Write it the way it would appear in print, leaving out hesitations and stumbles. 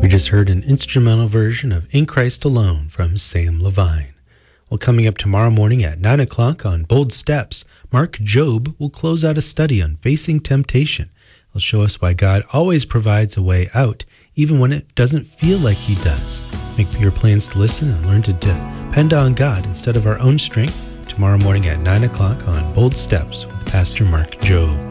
We just heard an instrumental version of In Christ Alone from Sam Levine. Well, coming up tomorrow morning at 9 o'clock on Bold Steps, Mark Jobe will close out a study on facing temptation. He'll show us why God always provides a way out, even when it doesn't feel like he does. Make your plans to listen and learn to depend on God instead of our own strength tomorrow morning at 9 o'clock on Bold Steps with Pastor Mark Jobe.